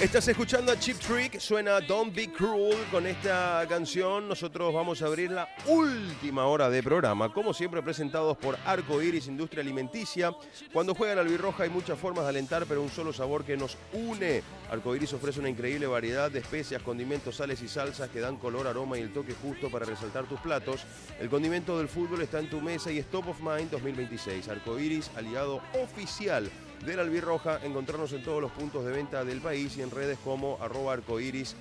Estás escuchando a Cheap Trick, suena Don't Be Cruel. Con esta canción nosotros vamos a abrir la última hora de programa, como siempre presentados por Arco Iris Industria Alimenticia. Cuando juegan albirroja hay muchas formas de alentar, pero un solo sabor que nos une. Arco Iris ofrece una increíble variedad de especias, condimentos, sales y salsas que dan color, aroma y el toque justo para resaltar tus platos. El condimento del fútbol está en tu mesa y es Top of Mind 2026. Arco Iris, aliado oficial de la albirroja. Encontrarnos en todos los puntos de venta del país y en redes como @arcoirispy.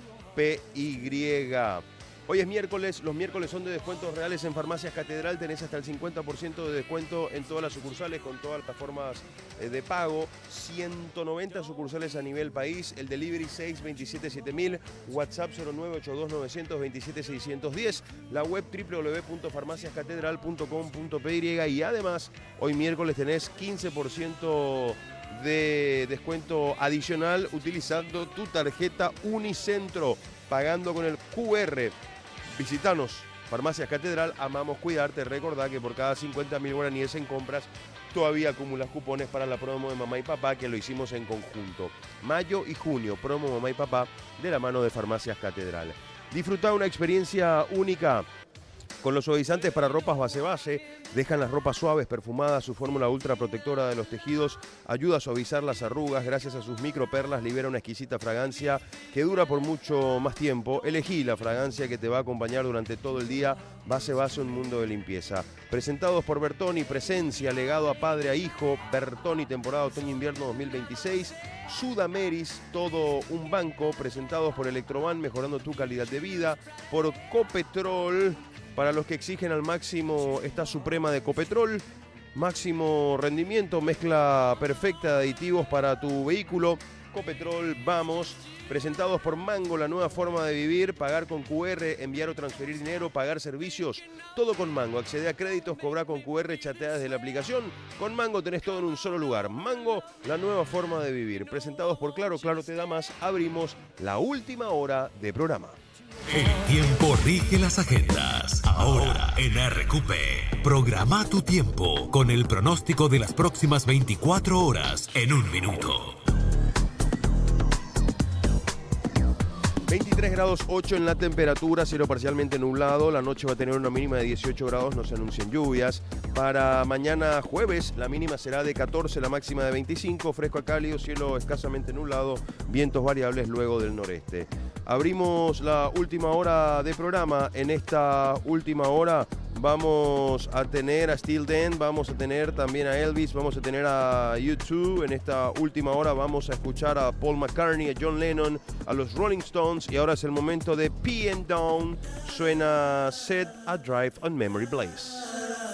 Hoy es miércoles, los miércoles son de descuentos reales en Farmacias Catedral. Tenés hasta el 50% de descuento en todas las sucursales con todas las formas de pago. 190 sucursales a nivel país. El delivery 627-7000, WhatsApp 0982-927-610, la web www.farmaciascatedral.com.py. Y además, hoy miércoles tenés 15% de descuento adicional utilizando tu tarjeta Unicentro, pagando con el QR. Visitanos, Farmacias Catedral, amamos cuidarte. Recordá que por cada 50.000 guaraníes en compras todavía acumulas cupones para la promo de Mamá y Papá, que lo hicimos en conjunto. Mayo y junio, promo Mamá y Papá de la mano de Farmacias Catedral. Disfrutá una experiencia única con los suavizantes para ropas base. Dejan las ropas suaves, perfumadas. Su fórmula ultra protectora de los tejidos ayuda a suavizar las arrugas. Gracias a sus microperlas libera una exquisita fragancia que dura por mucho más tiempo. Elegí la fragancia que te va a acompañar durante todo el día. Base, un mundo de limpieza. Presentados por Bertoni, presencia, legado a padre a hijo. Bertoni, temporada otoño-invierno 2026. Sudameris, todo un banco. Presentados por Electroban, mejorando tu calidad de vida. Por Copetrol, para los que exigen al máximo esta suprema de Copetrol. Máximo rendimiento, mezcla perfecta de aditivos para tu vehículo. Copetrol, vamos. Presentados por Mango, la nueva forma de vivir. Pagar con QR, enviar o transferir dinero, pagar servicios. Todo con Mango. Accede a créditos, cobra con QR, chatea desde la aplicación. Con Mango tenés todo en un solo lugar. Mango, la nueva forma de vivir. Presentados por Claro, Claro te da más. Abrimos la última hora de programa. El tiempo rige las agendas. Ahora en RQP, programa tu tiempo con el pronóstico de las próximas 24 horas en un minuto. 23 grados 8 en la temperatura, cielo parcialmente nublado. La noche va a tener una mínima de 18 grados, no se anuncian lluvias. Para mañana jueves, la mínima será de 14, la máxima de 25. Fresco a cálido, cielo escasamente nublado, vientos variables luego del noreste. Abrimos la última hora de programa. En esta última hora vamos a tener a Steely Dan, vamos a tener también a Elvis, vamos a tener a U2. En esta última hora vamos a escuchar a Paul McCartney, a John Lennon, a los Rolling Stones. Y ahora es el momento de P and Down. Suena Set a Drive on Memory Blaze.